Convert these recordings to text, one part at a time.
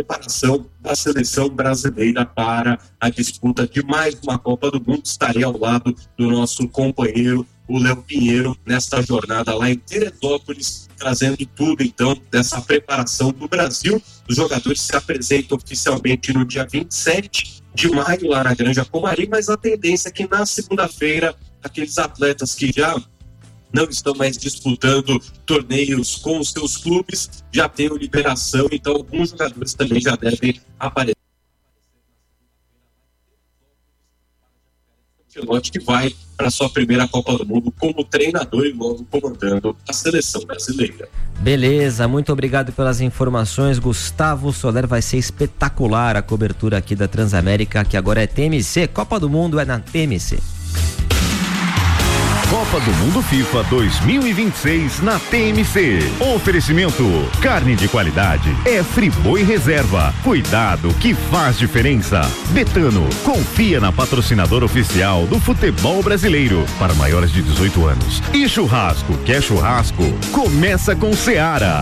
preparação da seleção brasileira para a disputa de mais uma Copa do Mundo. Estarei ao lado do nosso companheiro, o Léo Pinheiro, nesta jornada lá em Teresópolis, trazendo tudo, então, dessa preparação do Brasil. Os jogadores se apresentam oficialmente no dia 27 de maio, lá na Granja Comari, mas a tendência é que na segunda-feira, aqueles atletas que já não estão mais disputando torneios com os seus clubes já tenham liberação, então alguns jogadores também já devem aparecer. Ancelotti, que vai para sua primeira Copa do Mundo como treinador e logo comandando a seleção brasileira. Beleza, muito obrigado pelas informações, Gustavo Soler. Vai ser espetacular a cobertura aqui da Transamérica, que agora é TMC. Copa do Mundo é na TMC. Copa do Mundo FIFA 2026 na TMC. Oferecimento: carne de qualidade é Friboi Reserva. Cuidado que faz diferença. Betano, confia na patrocinadora oficial do futebol brasileiro para maiores de 18 anos. E churrasco, quer churrasco? Começa com Seara.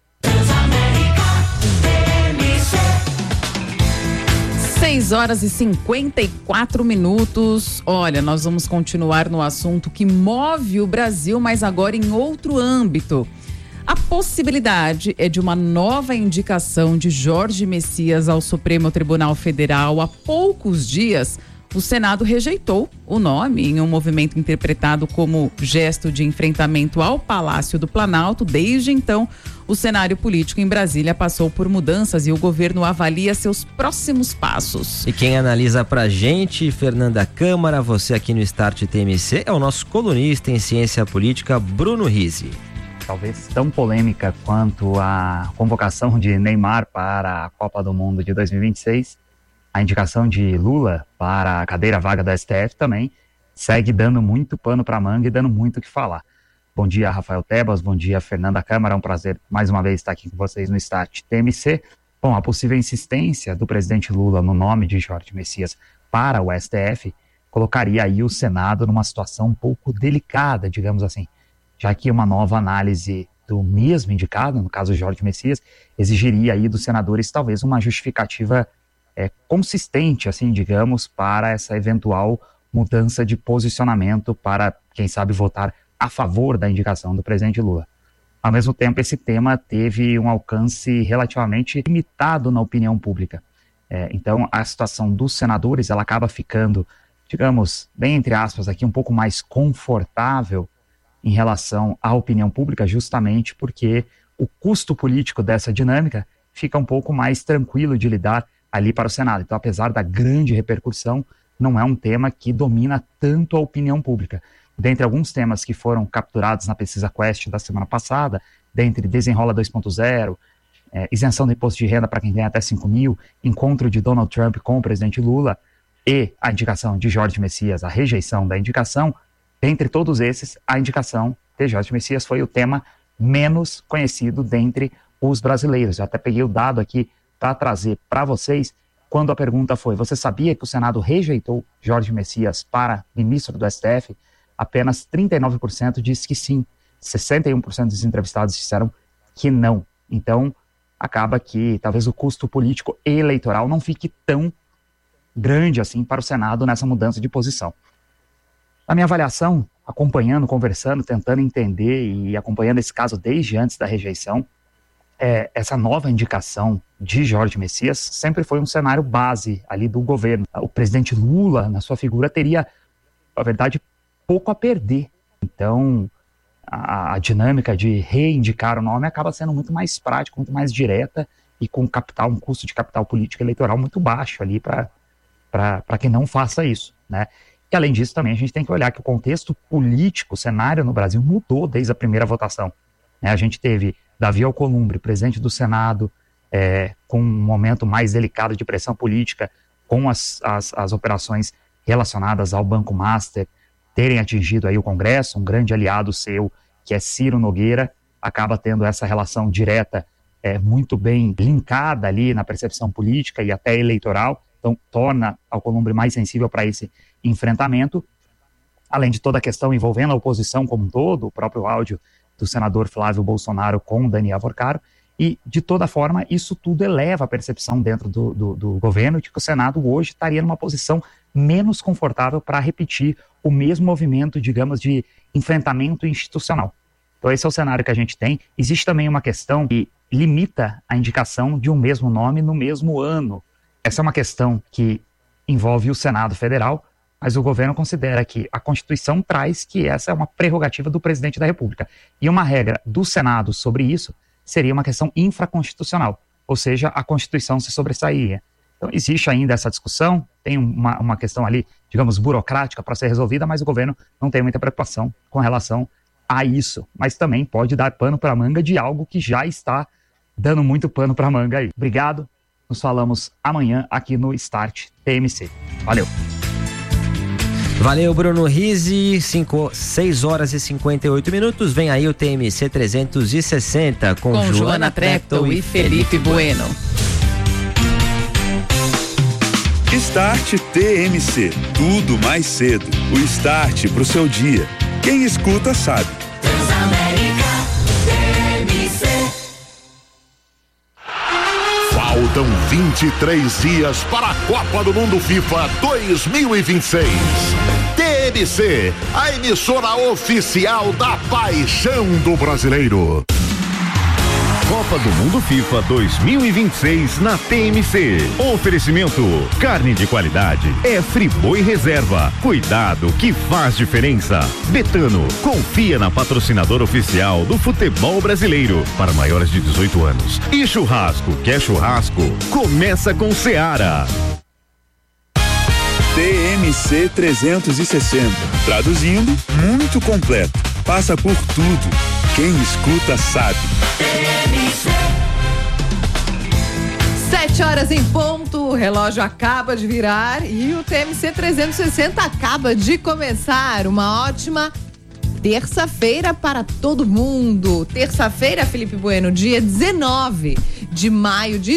6h54. Olha, nós vamos continuar no assunto que move o Brasil, mas agora em outro âmbito. A possibilidade é de uma nova indicação de Jorge Messias ao Supremo Tribunal Federal. Há poucos dias, o Senado rejeitou o nome em um movimento interpretado como gesto de enfrentamento ao Palácio do Planalto. Desde então, o cenário político em Brasília passou por mudanças e o governo avalia seus próximos passos. E quem analisa pra gente, Fernanda Câmara, você aqui no Start TMC, é o nosso colunista em ciência política, Bruno Rizzi. Talvez tão polêmica quanto a convocação de Neymar para a Copa do Mundo de 2026, a indicação de Lula para a cadeira vaga da STF também segue dando muito pano para manga e dando muito o que falar. Bom dia, Rafael Tebas, bom dia, Fernanda Câmara, é um prazer mais uma vez estar aqui com vocês no Start TMC. Bom, a possível insistência do presidente Lula no nome de Jorge Messias para o STF colocaria aí o Senado numa situação um pouco delicada, digamos assim, já que uma nova análise do mesmo indicado, no caso Jorge Messias, exigiria aí dos senadores talvez uma justificativa consistente, assim, digamos, para essa eventual mudança de posicionamento para, quem sabe, votar a favor da indicação do presidente Lula. Ao mesmo tempo, esse tema teve um alcance relativamente limitado na opinião pública. Então, a situação dos senadores, ela acaba ficando, digamos, bem entre aspas, aqui um pouco mais confortável em relação à opinião pública, justamente porque o custo político dessa dinâmica fica um pouco mais tranquilo de lidar ali para o Senado. Então, apesar da grande repercussão, não é um tema que domina tanto a opinião pública. Dentre alguns temas que foram capturados na pesquisa Quest da semana passada, dentre Desenrola 2.0, isenção do imposto de renda para quem ganha até 5 mil, encontro de Donald Trump com o presidente Lula e a indicação de Jorge Messias, a rejeição da indicação, dentre todos esses, a indicação de Jorge Messias foi o tema menos conhecido dentre os brasileiros. Eu até peguei o dado aqui para trazer para vocês, quando a pergunta foi: você sabia que o Senado rejeitou Jorge Messias para ministro do STF? Apenas 39% disse que sim, 61% dos entrevistados disseram que não. Então, acaba que talvez o custo político e eleitoral não fique tão grande assim para o Senado nessa mudança de posição. Na minha avaliação, acompanhando, conversando, tentando entender e acompanhando esse caso desde antes da rejeição, essa nova indicação de Jorge Messias sempre foi um cenário base ali do governo. O presidente Lula, na sua figura, teria, na verdade, pouco a perder. Então, a dinâmica de reivindicar o nome acaba sendo muito mais prática, muito mais direta e com um custo de capital político e eleitoral muito baixo ali para que não faça isso, né? E além disso também a gente tem que olhar que o contexto político, o cenário no Brasil mudou desde a primeira votação, né? A gente teve Davi Alcolumbre, presidente do Senado, com um momento mais delicado de pressão política, com as operações relacionadas ao Banco Master terem atingido aí o Congresso. Um grande aliado seu, que é Ciro Nogueira, acaba tendo essa relação direta muito bem linkada ali na percepção política e até eleitoral, então torna Alcolumbre mais sensível para esse enfrentamento, além de toda a questão envolvendo a oposição como um todo, o próprio áudio do senador Flávio Bolsonaro com Daniel Vorcaro, E, de toda forma, isso tudo eleva a percepção dentro do governo de que o Senado hoje estaria numa posição menos confortável para repetir o mesmo movimento, digamos, de enfrentamento institucional. Então, esse é o cenário que a gente tem. Existe também uma questão que limita a indicação de um mesmo nome no mesmo ano. Essa é uma questão que envolve o Senado Federal, mas o governo considera que a Constituição traz que essa é uma prerrogativa do presidente da República. E uma regra do Senado sobre isso seria uma questão infraconstitucional, ou seja, a Constituição se sobressairia. Então, existe ainda essa discussão, tem uma questão ali, digamos, burocrática para ser resolvida, mas o governo não tem muita preocupação com relação a isso. Mas também pode dar pano para a manga de algo que já está dando muito pano para a manga aí. Obrigado, nos falamos amanhã aqui no Start TMC. Valeu! Valeu, Bruno Rizzi, 6 horas e 58 minutos. Vem aí o TMC 360 com Joana Treptow e Felipe Bueno. Start TMC, tudo mais cedo. O start pro seu dia. Quem escuta sabe. Transamérica TMC. Faltam 23 dias para a Copa do Mundo FIFA 2026. TMC, a emissora oficial da paixão do brasileiro. Copa do Mundo FIFA 2026 na TMC. Oferecimento: carne de qualidade é Friboi Reserva. Cuidado que faz diferença. Betano, confia na patrocinadora oficial do futebol brasileiro para maiores de 18 anos. E churrasco, quer churrasco? Começa com Seara. TMC 360. Traduzindo, muito completo. Passa por tudo. Quem escuta sabe. 7 horas em ponto, o relógio acaba de virar e o TMC 360 acaba de começar. Uma ótima terça-feira para todo mundo. Terça-feira, Felipe Bueno, dia 19 de maio de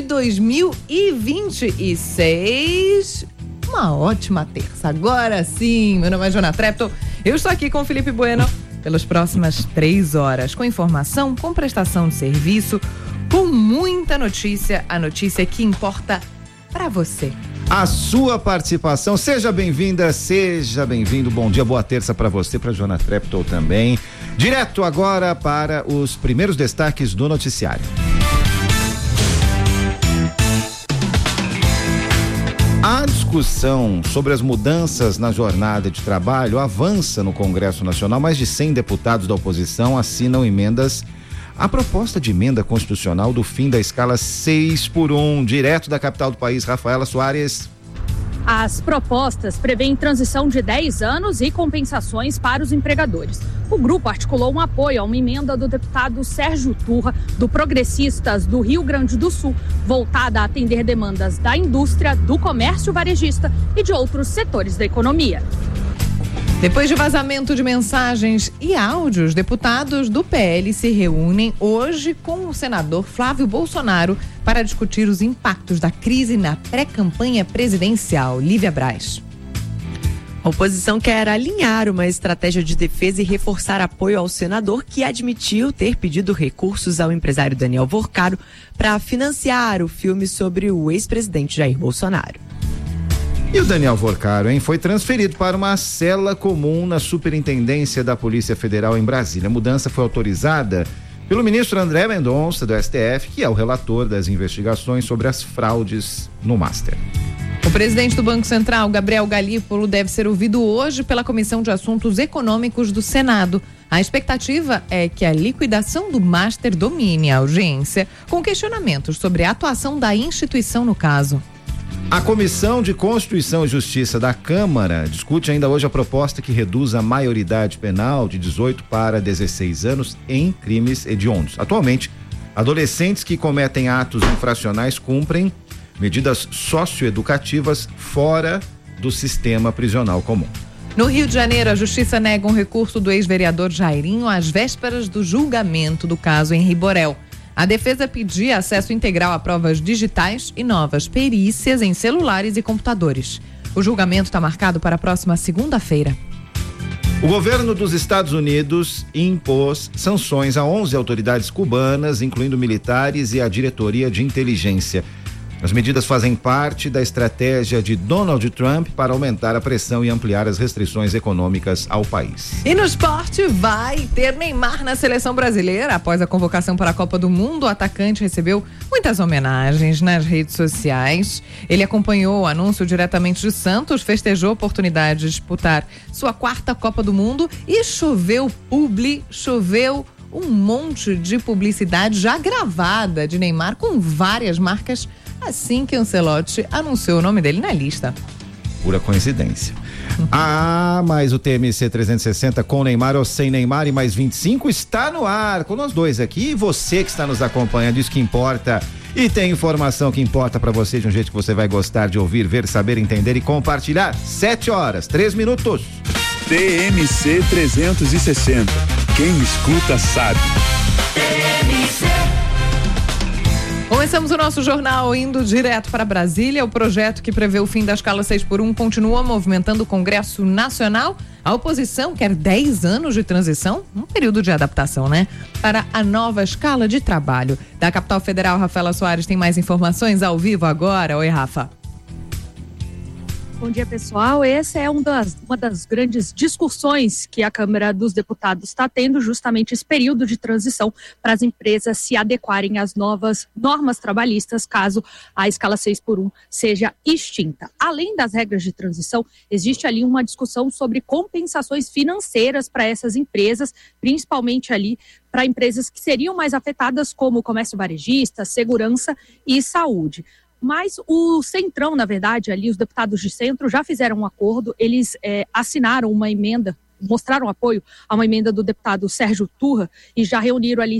2026. Uma ótima terça. Agora sim, meu nome é Joana Treptow. Eu estou aqui com o Felipe Bueno pelas próximas 3 horas, com informação, com prestação de serviço, com muita notícia, a notícia que importa para você. A sua participação, seja bem-vinda, seja bem-vindo. Bom dia, boa terça para você, para Joana Treptow também. Direto agora para os primeiros destaques do noticiário. A discussão sobre as mudanças na jornada de trabalho avança no Congresso Nacional. Mais de 100 deputados da oposição assinam emendas à proposta de emenda constitucional do fim da escala 6x1. Direto da capital do país, Rafaela Soares. As propostas prevêem transição de 10 anos e compensações para os empregadores. O grupo articulou um apoio a uma emenda do deputado Sérgio Turra, do Progressistas do Rio Grande do Sul, voltada a atender demandas da indústria, do comércio varejista e de outros setores da economia. Depois de vazamento de mensagens e áudios, deputados do PL se reúnem hoje com o senador Flávio Bolsonaro para discutir os impactos da crise na pré-campanha presidencial. Lívia Braz. A oposição quer alinhar uma estratégia de defesa e reforçar apoio ao senador, que admitiu ter pedido recursos ao empresário Daniel Vorcaro para financiar o filme sobre o ex-presidente Jair Bolsonaro. E o Daniel Vorcaro, foi transferido para uma cela comum na Superintendência da Polícia Federal em Brasília. A mudança foi autorizada pelo ministro André Mendonça, do STF, que é o relator das investigações sobre as fraudes no Master. O presidente do Banco Central, Gabriel Galípolo, deve ser ouvido hoje pela Comissão de Assuntos Econômicos do Senado. A expectativa é que a liquidação do Master domine a audiência, com questionamentos sobre a atuação da instituição no caso. A Comissão de Constituição e Justiça da Câmara discute ainda hoje a proposta que reduz a maioridade penal de 18 para 16 anos em crimes hediondos. Atualmente, adolescentes que cometem atos infracionais cumprem medidas socioeducativas fora do sistema prisional comum. No Rio de Janeiro, a Justiça nega um recurso do ex-vereador Jairinho às vésperas do julgamento do caso Henri Borel. A defesa pedia acesso integral a provas digitais e novas perícias em celulares e computadores. O julgamento está marcado para a próxima segunda-feira. O governo dos Estados Unidos impôs sanções a 11 autoridades cubanas, incluindo militares e a diretoria de inteligência. As medidas fazem parte da estratégia de Donald Trump para aumentar a pressão e ampliar as restrições econômicas ao país. E no esporte vai ter Neymar na seleção brasileira. Após a convocação para a Copa do Mundo, o atacante recebeu muitas homenagens nas redes sociais. Ele acompanhou o anúncio diretamente de Santos, festejou a oportunidade de disputar sua 4ª Copa do Mundo e choveu um monte de publicidade já gravada de Neymar com várias marcas assim que Ancelotti anunciou o nome dele na lista. Pura coincidência. Mas o TMC 360 com Neymar ou sem Neymar e mais 25 está no ar com nós dois aqui. E você que está nos acompanhando, isso que importa. E tem informação que importa para você de um jeito que você vai gostar de ouvir, ver, saber, entender e compartilhar. 7:03. TMC 360. Quem escuta sabe. Começamos o nosso jornal indo direto para Brasília. O projeto que prevê o fim da escala 6x1 continua movimentando o Congresso Nacional. A oposição quer 10 anos de transição, um período de adaptação, né? Para a nova escala de trabalho. Da capital federal, Rafaela Soares tem mais informações ao vivo agora. Oi, Rafa. Bom dia, pessoal. Essa é uma das grandes discussões que a Câmara dos Deputados está tendo, justamente esse período de transição para as empresas se adequarem às novas normas trabalhistas, caso a escala 6x1 seja extinta. Além das regras de transição, existe ali uma discussão sobre compensações financeiras para essas empresas, principalmente ali para empresas que seriam mais afetadas, como comércio varejista, segurança e saúde. Mas o Centrão, na verdade, ali os deputados de centro já fizeram um acordo, eles assinaram uma emenda, mostraram apoio a uma emenda do deputado Sérgio Turra e já reuniram ali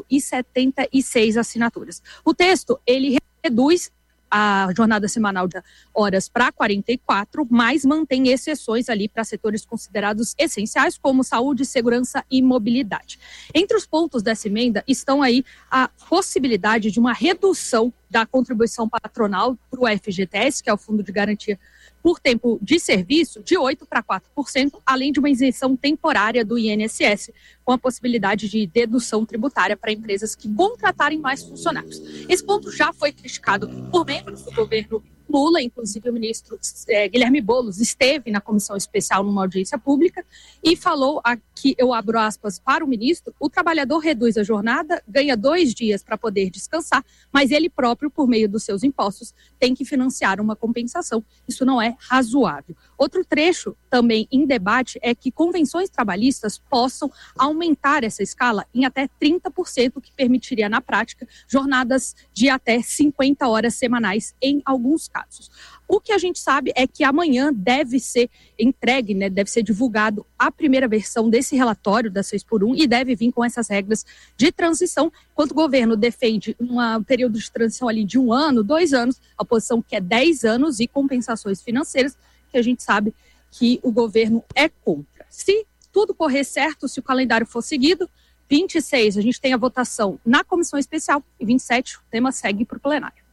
176 assinaturas. O texto, ele reduz a jornada semanal de horas para 44, mas mantém exceções ali para setores considerados essenciais, como saúde, segurança e mobilidade. Entre os pontos dessa emenda estão aí a possibilidade de uma redução da contribuição patronal para o FGTS, que é o Fundo de Garantia por Tempo de Serviço, de 8% para 4%, além de uma isenção temporária do INSS, com a possibilidade de dedução tributária para empresas que contratarem mais funcionários. Esse ponto já foi criticado por membros do governo Lula, inclusive o ministro Guilherme Boulos esteve na comissão especial numa audiência pública e falou, aqui eu abro aspas para o ministro, o trabalhador reduz a jornada, ganha 2 dias para poder descansar, mas ele próprio, por meio dos seus impostos, tem que financiar uma compensação. Isso não é razoável. Outro trecho também em debate é que convenções trabalhistas possam aumentar essa escala em até 30%, o que permitiria, na prática, jornadas de até 50 horas semanais em alguns casos. O que a gente sabe é que amanhã deve ser entregue, né, deve ser divulgado a primeira versão desse relatório da 6x1 e deve vir com essas regras de transição. Enquanto o governo defende um período de transição ali de 1 ano, 2 anos, a oposição quer 10 anos e compensações financeiras, que a gente sabe que o governo é contra. Se tudo correr certo, se o calendário for seguido, 26 a gente tem a votação na comissão especial e 27 o tema segue para o plenário.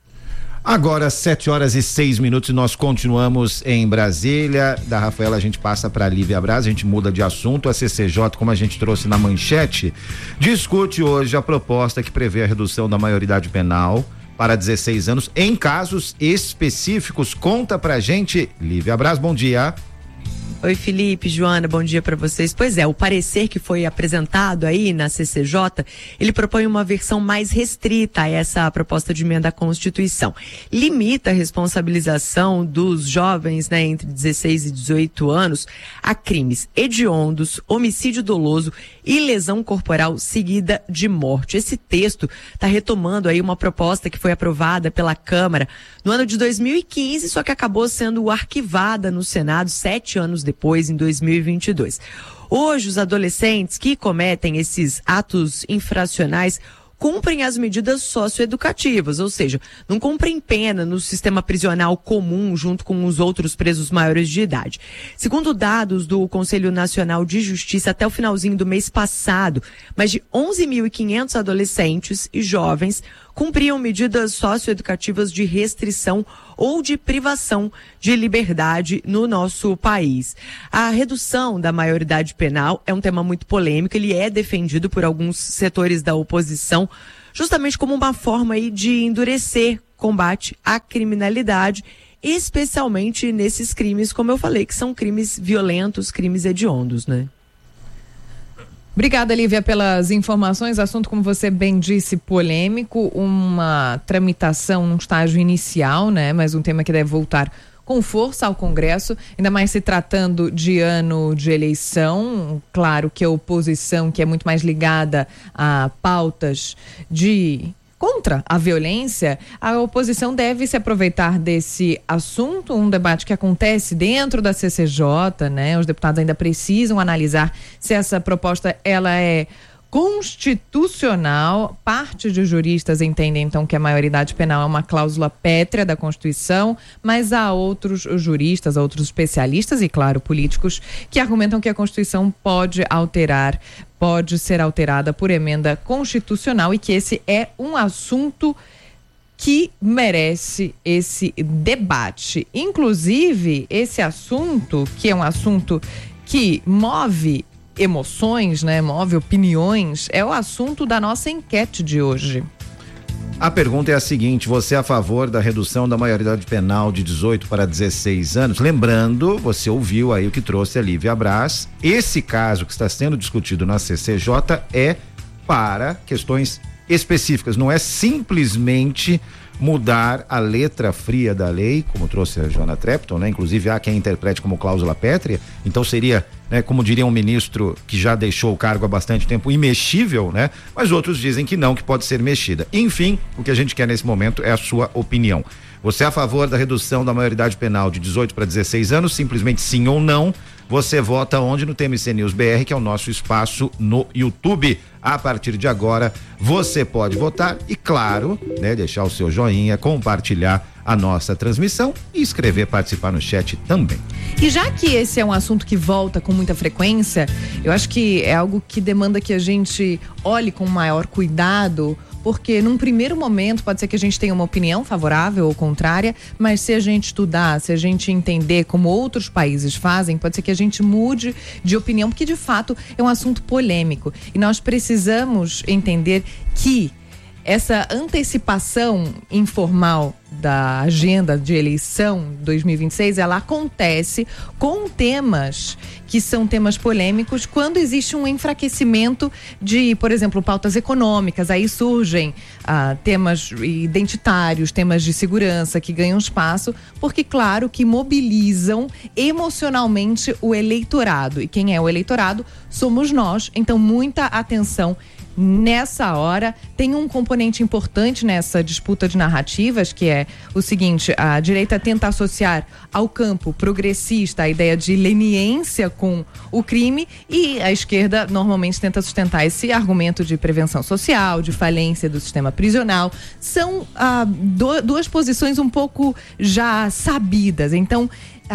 Agora 7:06 e nós continuamos em Brasília. Da Rafaela a gente passa para a Lívia Braz, a gente muda de assunto. A CCJ, como a gente trouxe na manchete, discute hoje a proposta que prevê a redução da maioridade penal para 16 anos em casos específicos. Conta pra gente, Lívia Braz, bom dia. Oi, Felipe, Joana, bom dia para vocês. Pois é, o parecer que foi apresentado aí na CCJ, ele propõe uma versão mais restrita a essa proposta de emenda à Constituição. Limita a responsabilização dos jovens, né, entre 16 e 18 anos a crimes hediondos, homicídio doloso e lesão corporal seguida de morte. Esse texto está retomando aí uma proposta que foi aprovada pela Câmara no ano de 2015, só que acabou sendo arquivada no Senado 7 anos depois, em 2022. Hoje, os adolescentes que cometem esses atos infracionais cumprem as medidas socioeducativas, ou seja, não cumprem pena no sistema prisional comum junto com os outros presos maiores de idade. Segundo dados do Conselho Nacional de Justiça, até o finalzinho do mês passado, mais de 11.500 adolescentes e jovens cumpriam medidas socioeducativas de restrição ou de privação de liberdade no nosso país. A redução da maioridade penal é um tema muito polêmico, ele é defendido por alguns setores da oposição, justamente como uma forma aí de endurecer combate à criminalidade, especialmente nesses crimes, como eu falei, que são crimes violentos, crimes hediondos, né? Obrigada, Lívia, pelas informações. Assunto, como você bem disse, polêmico, uma tramitação num estágio inicial, né? Mas um tema que deve voltar com força ao Congresso, ainda mais se tratando de ano de eleição. Claro que a oposição, que é muito mais ligada a pautas contra a violência, a oposição deve se aproveitar desse assunto, um debate que acontece dentro da CCJ, né? Os deputados ainda precisam analisar se essa proposta ela é constitucional. Parte de juristas entendem, então, que a maioridade penal é uma cláusula pétrea da Constituição, mas há outros juristas, outros especialistas e, claro, políticos, que argumentam que a Constituição pode ser alterada por emenda constitucional e que esse é um assunto que merece esse debate. Inclusive, esse assunto, que é um assunto que move emoções, né, move opiniões, é o assunto da nossa enquete de hoje. A pergunta é a seguinte: você é a favor da redução da maioridade penal de 18 para 16 anos? Lembrando, você ouviu aí o que trouxe a Lívia Braz. Esse caso que está sendo discutido na CCJ é para questões específicas, não é simplesmente mudar a letra fria da lei, como trouxe a Joana Trepton, né? Inclusive há quem interprete como cláusula pétrea, então seria, né, como diria um ministro que já deixou o cargo há bastante tempo, imexível, né? Mas outros dizem que não, que pode ser mexida. Enfim, o que a gente quer nesse momento é a sua opinião. Você é a favor da redução da maioridade penal de 18 para 16 anos, simplesmente sim ou não? Você vota onde? No TMC News BR, que é o nosso espaço no YouTube. A partir de agora, você pode votar e, claro, né, deixar o seu joinha, compartilhar a nossa transmissão e escrever, participar no chat também. E já que esse é um assunto que volta com muita frequência, eu acho que é algo que demanda que a gente olhe com maior cuidado, porque num primeiro momento pode ser que a gente tenha uma opinião favorável ou contrária, mas se a gente estudar, se a gente entender como outros países fazem, pode ser que a gente mude de opinião, porque de fato é um assunto polêmico e nós precisamos entender que essa antecipação informal da agenda de eleição 2026, ela acontece com temas que são temas polêmicos quando existe um enfraquecimento de, por exemplo, pautas econômicas. Aí surgem temas identitários, temas de segurança que ganham espaço, porque claro que mobilizam emocionalmente o eleitorado. E quem é o eleitorado? Somos nós. Então, muita atenção nessa hora. Tem um componente importante nessa disputa de narrativas, que é o seguinte: a direita tenta associar ao campo progressista a ideia de leniência com o crime e a esquerda normalmente tenta sustentar esse argumento de prevenção social, de falência do sistema prisional. São duas posições um pouco já sabidas. Então,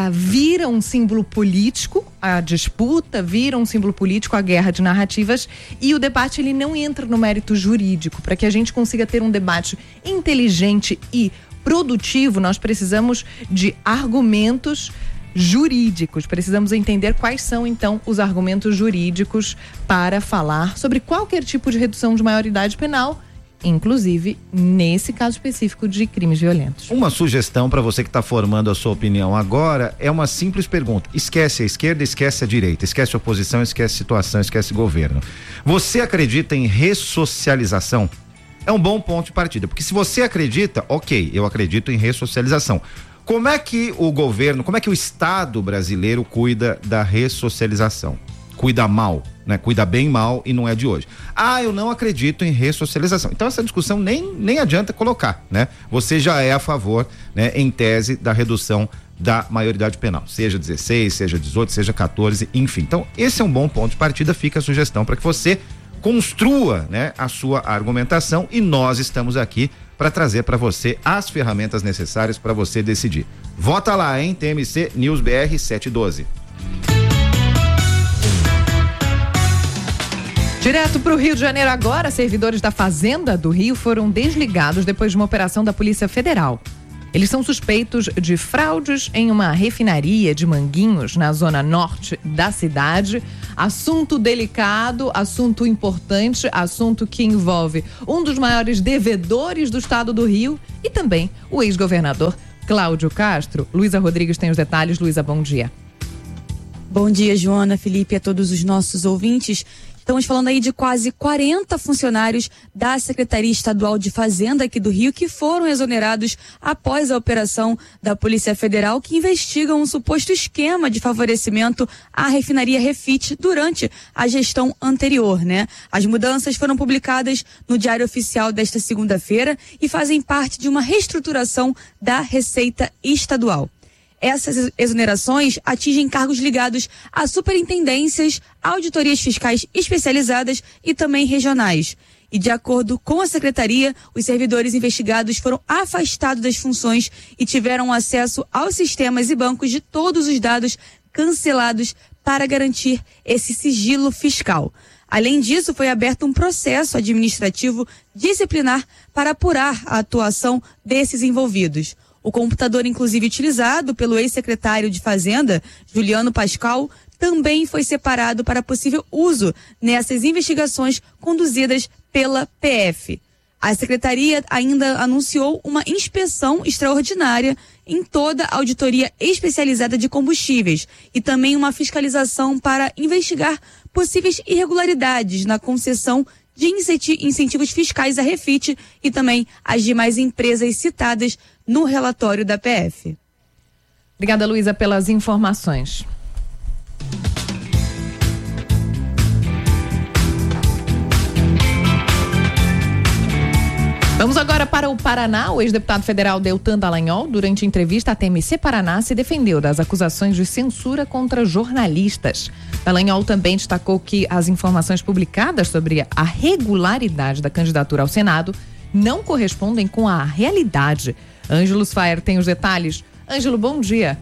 vira um símbolo político a disputa, vira um símbolo político a guerra de narrativas, e o debate ele não entra no mérito jurídico. Para que a gente consiga ter um debate inteligente e produtivo, nós precisamos de argumentos jurídicos, precisamos entender quais são então os argumentos jurídicos para falar sobre qualquer tipo de redução de maioridade penal, inclusive nesse caso específico de crimes violentos. Uma sugestão para você que está formando a sua opinião agora é uma simples pergunta: esquece a esquerda, esquece a direita, esquece a oposição, esquece a situação, esquece o governo. Você acredita em ressocialização? É um bom ponto de partida, porque se você acredita, ok, eu acredito em ressocialização. Como é que o governo, como é que o Estado brasileiro cuida da ressocialização? Cuida mal, né? Cuida bem mal, e não é de hoje. Eu não acredito em ressocialização. Então essa discussão nem adianta colocar, né? Você já é a favor, né, em tese, da redução da maioridade penal, seja 16, seja 18, seja 14, enfim. Então esse é um bom ponto de partida, fica a sugestão para que você construa, né, a sua argumentação, e nós estamos aqui para trazer para você as ferramentas necessárias para você decidir. Vota lá, hein? TMC News BR 712. Direto para o Rio de Janeiro agora, servidores da Fazenda do Rio foram desligados depois de uma operação da Polícia Federal. Eles são suspeitos de fraudes em uma refinaria de Manguinhos, na zona norte da cidade. Assunto delicado, assunto importante, assunto que envolve um dos maiores devedores do estado do Rio e também o ex-governador Cláudio Castro. Luísa Rodrigues tem os detalhes. Luísa, bom dia. Bom dia, Joana, Felipe, a todos os nossos ouvintes. Estamos falando aí de quase 40 funcionários da Secretaria Estadual de Fazenda aqui do Rio que foram exonerados após a operação da Polícia Federal que investiga um suposto esquema de favorecimento à refinaria Refit durante a gestão anterior, né? As mudanças foram publicadas no Diário Oficial desta segunda-feira e fazem parte de uma reestruturação da Receita Estadual. Essas exonerações atingem cargos ligados a superintendências, auditorias fiscais especializadas e também regionais. E de acordo com a secretaria, os servidores investigados foram afastados das funções e tiveram acesso aos sistemas e bancos de todos os dados cancelados para garantir esse sigilo fiscal. Além disso, foi aberto um processo administrativo disciplinar para apurar a atuação desses envolvidos. O computador, inclusive utilizado pelo ex-secretário de Fazenda, Juliano Pascal, também foi separado para possível uso nessas investigações conduzidas pela PF. A secretaria ainda anunciou uma inspeção extraordinária em toda a auditoria especializada de combustíveis e também uma fiscalização para investigar possíveis irregularidades na concessão de incentivos fiscais à Refit e também as demais empresas citadas no relatório da PF. Obrigada, Luísa, pelas informações. Vamos agora para o Paraná. O ex-deputado federal Deltan Dallagnol, durante entrevista à TMC Paraná, se defendeu das acusações de censura contra jornalistas. Dallagnol também destacou que as informações publicadas sobre a regularidade da candidatura ao Senado não correspondem com a realidade. Ângelo Sfaer tem os detalhes. Ângelo, bom dia.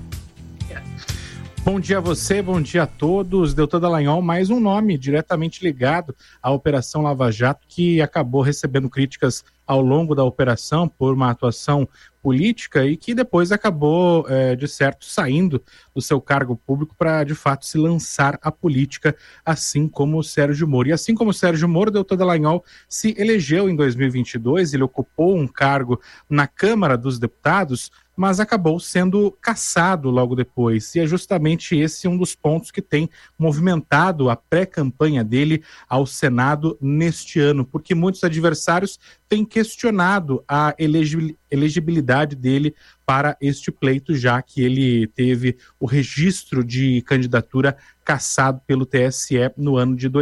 Bom dia a você, bom dia a todos. Deltan Dallagnol, mais um nome diretamente ligado à Operação Lava Jato, que acabou recebendo críticas ao longo da operação por uma atuação política e que depois acabou, de certo, saindo do seu cargo público para, de fato, se lançar à política, assim como o Sérgio Moro. E assim como o Sérgio Moro, Deltan Dallagnol se elegeu em 2022, ele ocupou um cargo na Câmara dos Deputados, mas acabou sendo cassado logo depois. E é justamente esse um dos pontos que tem movimentado a pré-campanha dele ao Senado neste ano, porque muitos adversários têm questionado a elegibilidade dele para este pleito, já que ele teve o registro de candidatura cassado pelo TSE no ano de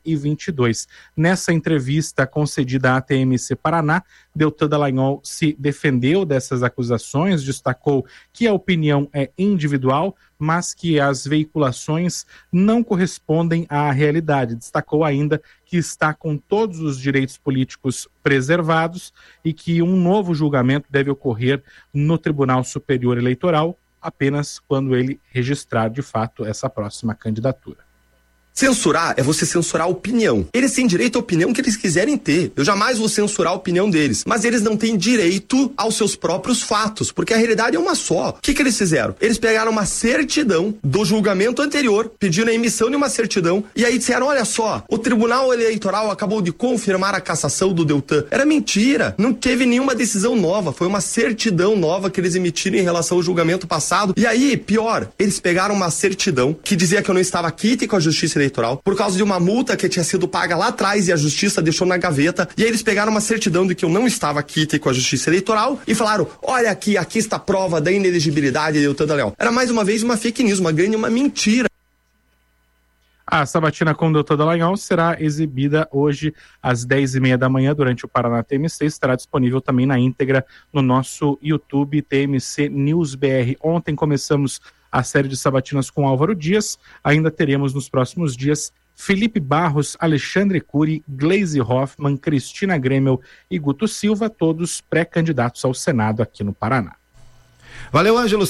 2022. Nessa entrevista concedida à TMC Paraná, Deltan Dallagnol se defendeu dessas acusações, destacou que a opinião é individual, mas que as veiculações não correspondem à realidade. Destacou ainda que está com todos os direitos políticos preservados e que um novo julgamento deve ocorrer no Tribunal Superior Eleitoral apenas quando ele registrar de fato essa próxima candidatura. Censurar é você censurar a opinião. Eles têm direito à opinião que eles quiserem ter. Eu jamais vou censurar a opinião deles. Mas eles não têm direito aos seus próprios fatos, porque a realidade é uma só. O que eles fizeram? Eles pegaram uma certidão do julgamento anterior, pediram a emissão de uma certidão, e aí disseram, olha só, o Tribunal Eleitoral acabou de confirmar a cassação do Deltan. Era mentira. Não teve nenhuma decisão nova. Foi uma certidão nova que eles emitiram em relação ao julgamento passado. E aí, pior, eles pegaram uma certidão que dizia que eu não estava quite com a Justiça Eleitoral por causa de uma multa que tinha sido paga lá atrás e a Justiça deixou na gaveta, e aí eles pegaram uma certidão de que eu não estava quite com a Justiça Eleitoral e falaram, olha aqui está a prova da inelegibilidade de Deltan Dallagnol. Era mais uma vez uma fake news, uma grande, uma mentira. A sabatina com o Deltan Dallagnol será exibida hoje às 10h30 da manhã durante o Paraná TMC. Estará disponível também na íntegra no nosso YouTube TMC News BR. Ontem começamos a série de sabatinas com Álvaro Dias. Ainda teremos nos próximos dias Felipe Barros, Alexandre Cury, Gleisi Hoffmann, Cristina Gremel e Guto Silva, todos pré-candidatos ao Senado aqui no Paraná. Valeu, Ângelo,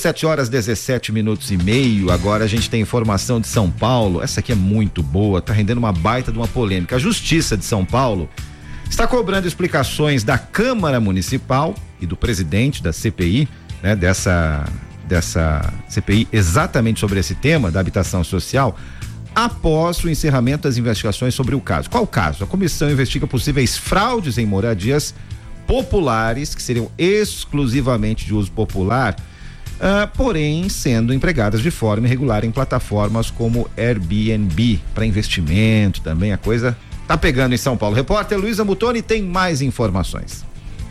7h17:30. Agora a gente tem informação de São Paulo. Essa aqui é muito boa, tá rendendo uma baita de uma polêmica. A Justiça de São Paulo está cobrando explicações da Câmara Municipal e do presidente da CPI, né, dessa CPI, exatamente sobre esse tema da habitação social, após o encerramento das investigações sobre o caso. Qual o caso? A comissão investiga possíveis fraudes em moradias populares, que seriam exclusivamente de uso popular, porém sendo empregadas de forma irregular em plataformas como Airbnb, para investimento também. A coisa tá pegando em São Paulo. Repórter Luísa Mutoni tem mais informações.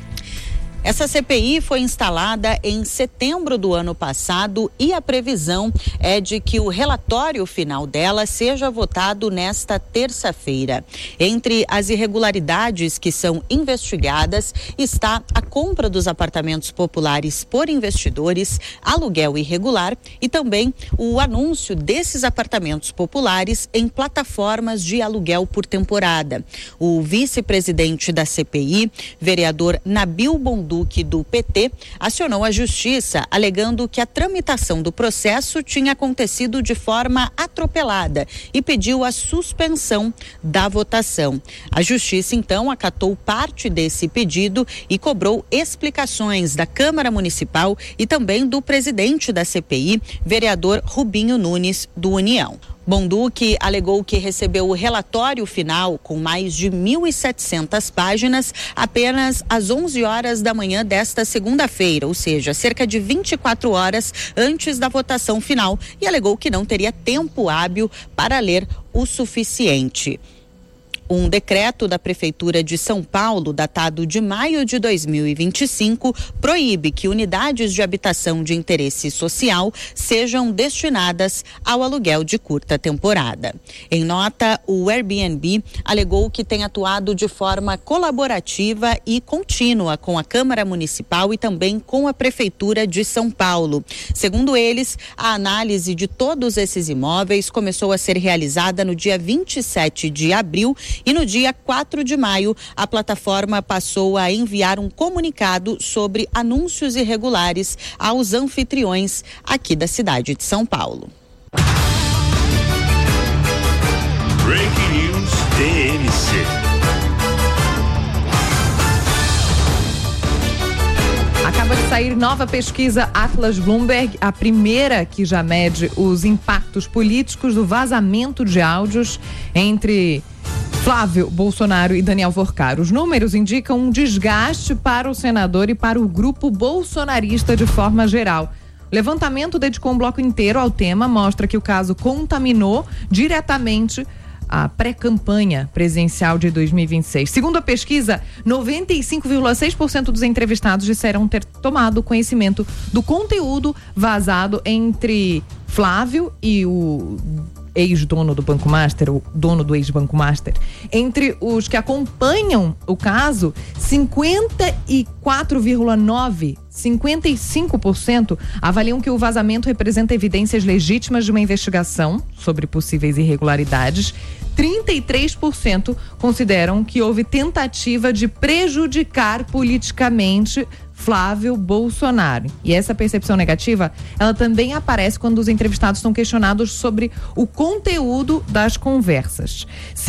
Essa CPI foi instalada em setembro do ano passado e a previsão é de que o relatório final dela seja votado nesta terça-feira. Entre as irregularidades que são investigadas está a compra dos apartamentos populares por investidores, aluguel irregular e também o anúncio desses apartamentos populares em plataformas de aluguel por temporada. O vice-presidente da CPI, vereador Nabil Bonduque, do PT, acionou a Justiça alegando que a tramitação do processo tinha acontecido de forma atropelada e pediu a suspensão da votação. A Justiça, então, acatou parte desse pedido e cobrou explicações da Câmara Municipal e também do presidente da CPI, vereador Rubinho Nunes, do União. Bonduque alegou que recebeu o relatório final com mais de 1.700 páginas apenas às 11 horas da manhã desta segunda-feira, ou seja, cerca de 24 horas antes da votação final, e alegou que não teria tempo hábil para ler o suficiente. Um decreto da Prefeitura de São Paulo, datado de maio de 2025, proíbe que unidades de habitação de interesse social sejam destinadas ao aluguel de curta temporada. Em nota, o Airbnb alegou que tem atuado de forma colaborativa e contínua com a Câmara Municipal e também com a Prefeitura de São Paulo. Segundo eles, a análise de todos esses imóveis começou a ser realizada no dia 27 de abril e no dia 4 de maio, a plataforma passou a enviar um comunicado sobre anúncios irregulares aos anfitriões aqui da cidade de São Paulo. Breaking News TMC. Acaba de sair nova pesquisa Atlas Bloomberg, a primeira que já mede os impactos políticos do vazamento de áudios entre Flávio Bolsonaro e Daniel Vorcaro. Os números indicam um desgaste para o senador e para o grupo bolsonarista de forma geral. O levantamento dedicou um bloco inteiro ao tema, mostra que o caso contaminou diretamente a pré-campanha presidencial de 2026. Segundo a pesquisa, 95,6% dos entrevistados disseram ter tomado conhecimento do conteúdo vazado entre Flávio e o ex-dono do Banco Master, o dono do ex-Banco Master. Entre os que acompanham o caso, 55% avaliam que o vazamento representa evidências legítimas de uma investigação sobre possíveis irregularidades. 33% consideram que houve tentativa de prejudicar politicamente Flávio Bolsonaro. E essa percepção negativa, ela também aparece quando os entrevistados são questionados sobre o conteúdo das conversas.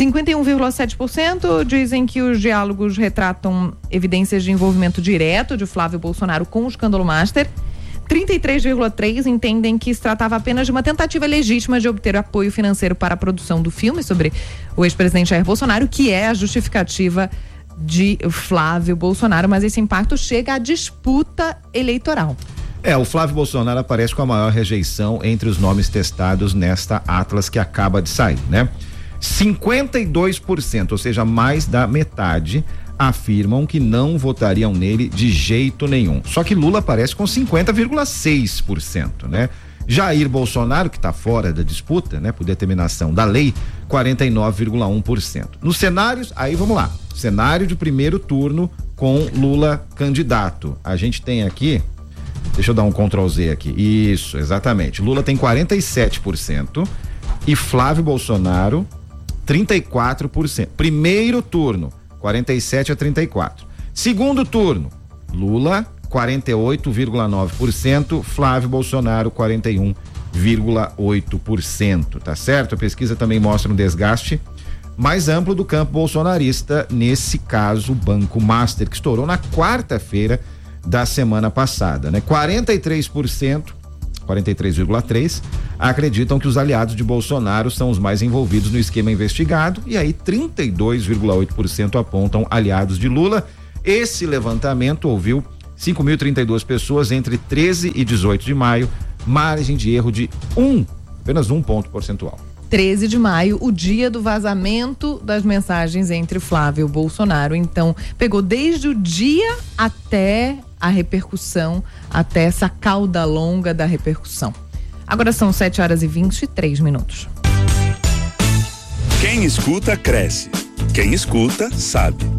51,7% dizem que os diálogos retratam evidências de envolvimento direto de Flávio Bolsonaro com o escândalo Master. 33,3% entendem que se tratava apenas de uma tentativa legítima de obter apoio financeiro para a produção do filme sobre o ex-presidente Jair Bolsonaro, que é a justificativa de Flávio Bolsonaro, mas esse impacto chega à disputa eleitoral. O Flávio Bolsonaro aparece com a maior rejeição entre os nomes testados nesta Atlas que acaba de sair, né? 52%, ou seja, mais da metade, afirmam que não votariam nele de jeito nenhum. Só que Lula aparece com 50,6%, né? Jair Bolsonaro, que está fora da disputa, né, por determinação da lei, 49,1%. Nos cenários, aí vamos lá. Cenário de primeiro turno com Lula candidato. A gente tem aqui, deixa eu dar um Ctrl Z aqui. Isso, exatamente. Lula tem 47% e Flávio Bolsonaro 34%. Primeiro turno, 47 a 34. Segundo turno, Lula 48,9%, Flávio Bolsonaro 41,8%, tá certo? A pesquisa também mostra um desgaste mais amplo do campo bolsonarista, nesse caso o Banco Master, que estourou na quarta-feira da semana passada, né? 43,3% acreditam que os aliados de Bolsonaro são os mais envolvidos no esquema investigado, e aí 32,8% apontam aliados de Lula. Esse levantamento ouviu 5.032 pessoas entre 13 e 18 de maio, margem de erro de apenas 1 ponto percentual. 13 de maio, o dia do vazamento das mensagens entre Flávio e Bolsonaro. Então, pegou desde o dia até a repercussão, até essa cauda longa da repercussão. Agora são 7h23. Quem escuta, cresce. Quem escuta, sabe.